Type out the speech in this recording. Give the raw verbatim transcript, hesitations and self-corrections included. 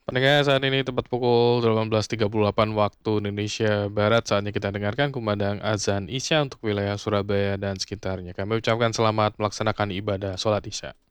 Pendengar saat ini tepat pukul delapan belas tiga puluh delapan waktu Indonesia Barat, saatnya kita dengarkan kumandang azan Isya untuk wilayah Surabaya dan sekitarnya. Kami ucapkan selamat melaksanakan ibadah sholat Isya.